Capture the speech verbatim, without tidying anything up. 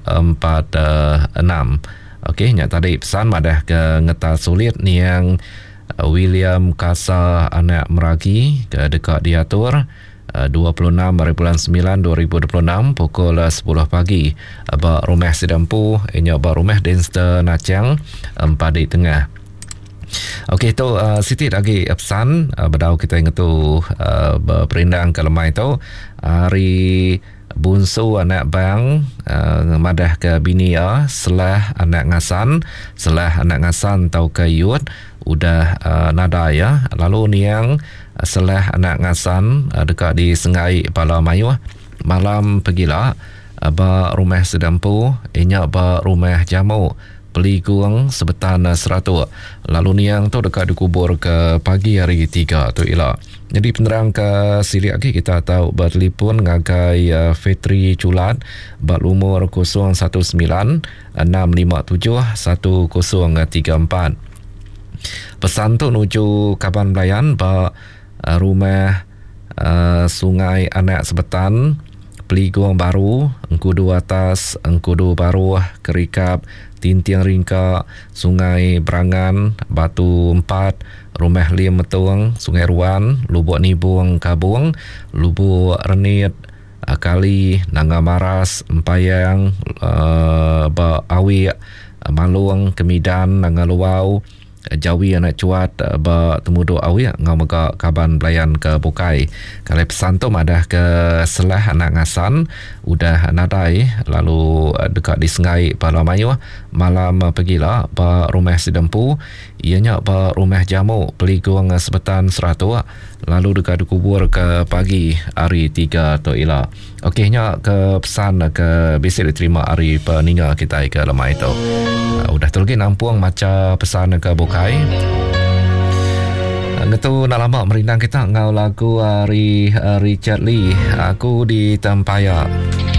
empat enam. Okey, nya tadi pesan madah ke ngeta sulit ni yang William Kasa anak Meragi ke dekat diatur dua puluh enam bulan sembilan dua ribu dua puluh enam pukul sepuluh pagi ba rumah sedempu inya ba rumah Denster Nacang empat di tengah. Okey tu uh, Siti lagi pesan uh, bedau kita ingat tu uh, berperindang ke lemai tu hari bunsu anak bang uh, madah ke bini ya selah anak ngasan selah anak ngasan tau ke yud udah uh, nada ya lalu ni yang uh, selah anak ngasan uh, dekat di Sengai Pala Mayu malam pergilah uh, ba rumah sedempu inya ba rumah jamu beli guang sebetan seratus. Lalu ni yang tu dekat dikubur ke pagi hari tiga tu ialah. Jadi penerang ke siri lagi kita tahu bertelefon ngagai uh, Fitri Culat bat umur kosong satu sembilan enam lima tujuh satu kosong tiga empat. Pesan tu nuju Kaban Belayan ba uh, rumah uh, Sungai Anak Sebetan Peliguang Baru, Engkudu Atas, Engkudu Baru, Kerikap, Tintiang Ringka, Sungai Berangan, Batu Empat, Rumah Lim Metuang, Sungai Ruan, Lubuk Nibung Kabung, Lubuk Renit, Kali, Nanga Maras, Empayang, uh, Ba Awi, Malung, Kemidan, Nanga Luau, Jawi anak cuat ba temudo awi ngau mega Kaban Belayan ke Bukai. Kalau pesan tu madah ke selah anak ngasan udah nadai lalu dekat di Sengai Pala Mayu malam pergilah ba rumah sedempu ianya ba rumah jamu peliguang sebetan seratus lalu dekat dikubur ke pagi hari tiga tu ialah. Okeynya ke pesan ke bisik diterima hari peninggal kita ke lemah itu. Uh, udah terlagi nampuang macam pesan ke Bukai. Ngetu nak lama merindang kita ngau lagu hari uh, Richard Lee aku di Tempayak.